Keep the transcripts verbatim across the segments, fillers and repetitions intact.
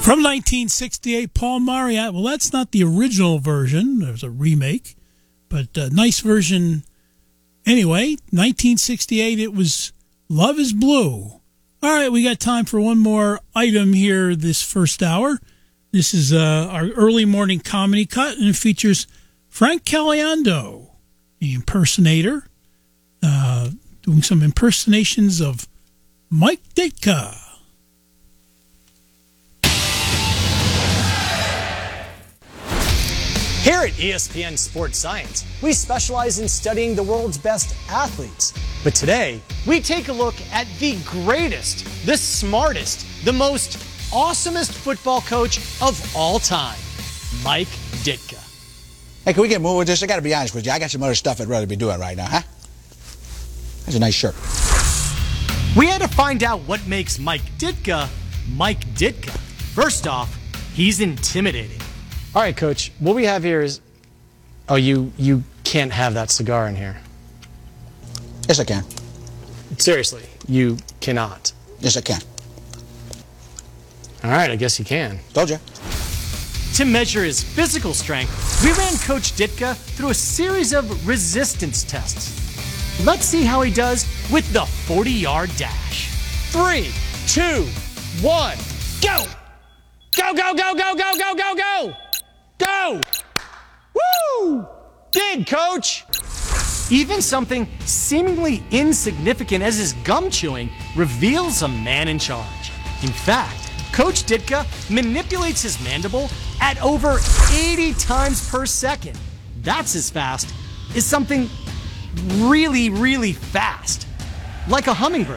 From nineteen sixty-eight, Paul Marriott. Well, that's not the original version. There's a remake, but a nice version. Anyway, nineteen sixty-eight, it was Love is Blue. All right, we got time for one more item here this first hour. This is uh, our early morning comedy cut, and it features Frank Caliendo, the impersonator, uh, doing some impersonations of Mike Ditka. Here at E S P N Sports Science, we specialize in studying the world's best athletes. But today, we take a look at the greatest, the smartest, the most awesomest football coach of all time, Mike Ditka. Hey, can we get moving with this? I got to be honest with you. I got some other stuff I'd rather be doing right now, huh? That's a nice shirt. We had to find out what makes Mike Ditka, Mike Ditka. First off, he's intimidating. All right, Coach, what we have here is... Oh, you, you can't have that cigar in here. Yes, I can. Seriously, you cannot. Yes, I can. All right, I guess you can. Told you. To measure his physical strength, we ran Coach Ditka through a series of resistance tests. Let's see how he does with the forty-yard dash. Three, two, one, go! Go, go, go, go, go, go, go, go! Go! Woo! Dig, Coach! Even something seemingly insignificant as his gum chewing reveals a man in charge. In fact, Coach Ditka manipulates his mandible at over eighty times per second. That's as fast as something really, really fast, like a hummingbird.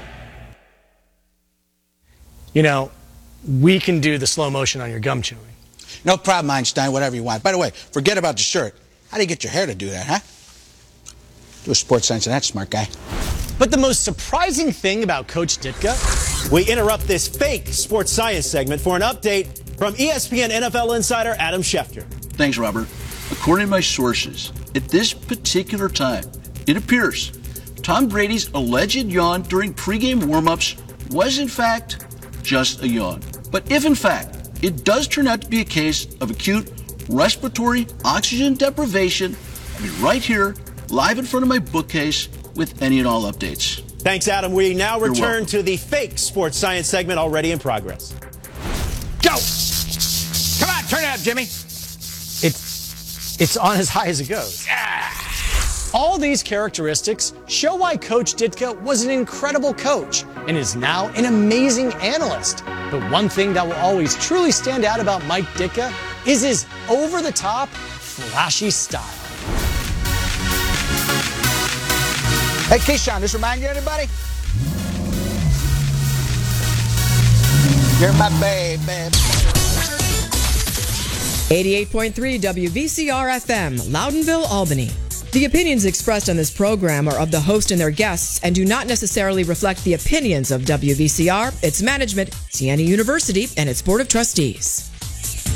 You know, we can do the slow motion on your gum chewing. No problem, Einstein, whatever you want. By the way, forget about the shirt. How do you get your hair to do that, huh? Do a sports science and that, smart guy. But the most surprising thing about Coach Ditka... We interrupt this fake sports science segment for an update from E S P N N F L insider Adam Schefter. Thanks, Robert. According to my sources, at this particular time, it appears Tom Brady's alleged yawn during pregame warm-ups was, in fact, just a yawn. But if, in fact, it does turn out to be a case of acute respiratory oxygen deprivation, I'll be right here, live in front of my bookcase, with any and all updates. Thanks, Adam. We now You're return welcome. to the fake sports science segment already in progress. Go! Come on, turn it up, Jimmy. It's, it's on as high as it goes. All these characteristics show why Coach Ditka was an incredible coach and is now an amazing analyst. But one thing that will always truly stand out about Mike Ditka is his over-the-top, flashy style. Hey, Keyshawn, this remind you of anybody? You're my baby. eighty-eight point three W V C R F M, Loudonville, Albany. The opinions expressed on this program are of the host and their guests and do not necessarily reflect the opinions of W V C R, its management, Siena University, and its Board of Trustees.